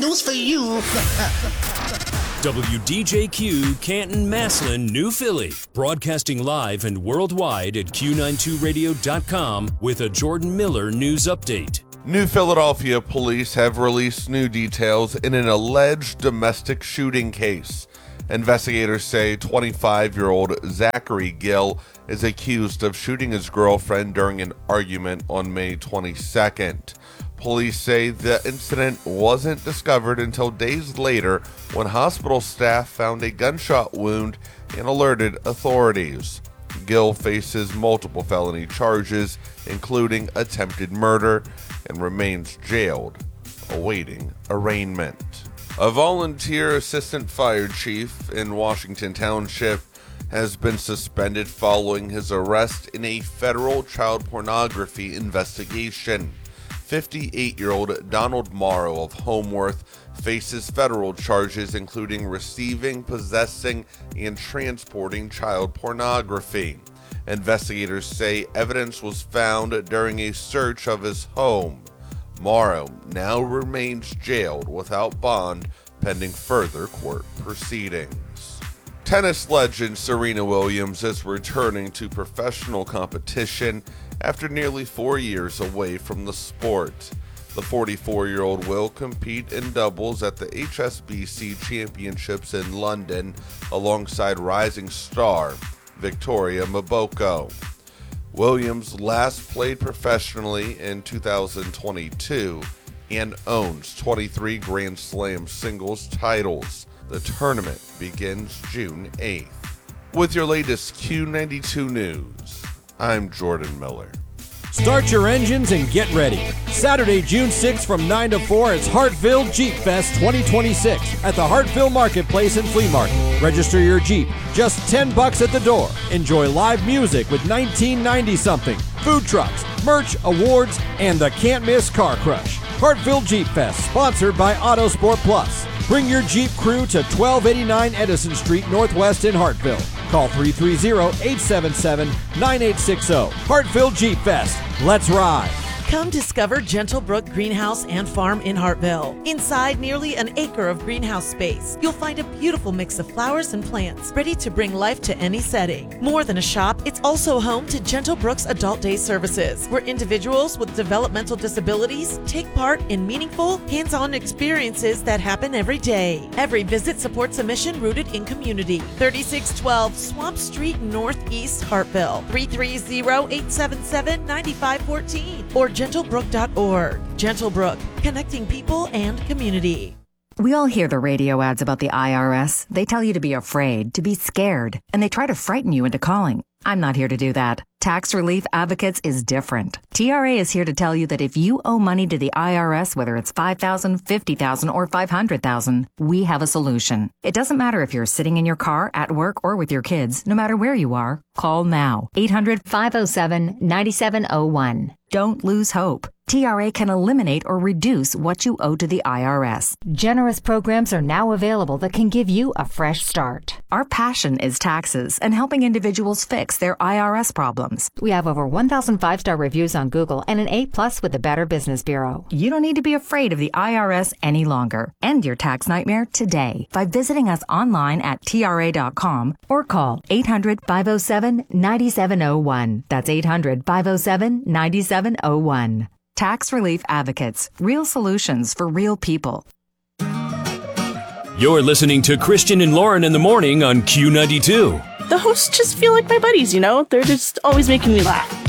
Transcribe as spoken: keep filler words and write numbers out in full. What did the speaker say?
news for you. W D J Q, Canton, Massillon, New Philly. Broadcasting live and worldwide at Q ninety-two radio dot com with a Jordan Miller news update. New Philadelphia police have released new details in an alleged domestic shooting case. Investigators say twenty-five-year-old Zachary Gill is accused of shooting his girlfriend during an argument on May twenty-second. Police say the incident wasn't discovered until days later when hospital staff found a gunshot wound and alerted authorities. Gill faces multiple felony charges, including attempted murder, and remains jailed, awaiting arraignment. A volunteer assistant fire chief in Washington Township has been suspended following his arrest in a federal child pornography investigation. fifty-eight-year-old Donald Morrow of Homeworth faces federal charges including receiving, possessing, and transporting child pornography. Investigators say evidence was found during a search of his home. Morrow now remains jailed without bond pending further court proceedings. Tennis legend Serena Williams is returning to professional competition after nearly four years away from the sport. The forty-four-year-old will compete in doubles at the H S B C Championships in London alongside rising star Victoria Mboko. Williams last played professionally in two thousand twenty-two and owns twenty-three Grand Slam singles titles. The tournament begins June eighth. With your latest Q ninety-two news, I'm Jordan Miller. Start your engines and get ready. Saturday, June sixth from nine to four, it's Hartville Jeep Fest twenty twenty-six at the Hartville Marketplace and Flea Market. Register your Jeep, just ten bucks at the door. Enjoy live music with nineteen ninety something, food trucks, merch, awards, and the can't-miss Car Crush. Hartville Jeep Fest, sponsored by Autosport Plus. Bring your Jeep crew to twelve eighty-nine Edison Street Northwest in Hartville. Call three three zero, eight seven seven, nine eight six zero. Hartville Jeep Fest. Let's ride. Come discover Gentlebrook Greenhouse and Farm in Hartville. Inside nearly an acre of greenhouse space, you'll find a beautiful mix of flowers and plants ready to bring life to any setting. More than a shop, it's also home to Gentlebrook's Adult Day services, where individuals with developmental disabilities take part in meaningful, hands-on experiences that happen every day. Every visit supports a mission rooted in community. thirty-six twelve Swamp Street, Northeast Hartville. three three zero, eight seven seven, nine five one four or gentlebrook dot org. Gentlebrook, connecting people and community. We all hear the radio ads about the I R S. They tell you to be afraid, to be scared, and they try to frighten you into calling. I'm not here to do that. Tax Relief Advocates is different. T R A is here to tell you that if you owe money to the I R S, whether it's five thousand dollars, fifty thousand dollars, or five hundred thousand dollars, we have a solution. It doesn't matter if you're sitting in your car, at work, or with your kids. No matter where you are, call now. eight hundred, five oh seven, nine seven oh one. Don't lose hope. T R A can eliminate or reduce what you owe to the I R S. Generous programs are now available that can give you a fresh start. Our passion is taxes and helping individuals fix their I R S problems. We have over one thousand five-star reviews on Google and an A plus with the Better Business Bureau. You don't need to be afraid of the I R S any longer. End your tax nightmare today by visiting us online at T R A dot com or call eight hundred, five oh seven, nine seven oh one. That's eight hundred, five oh seven, nine seven oh one. Tax Relief Advocates. Real solutions for real people. You're listening to Christian and Lauren in the morning on Q ninety-two. The hosts just feel like my buddies, you know? They're just always making me laugh.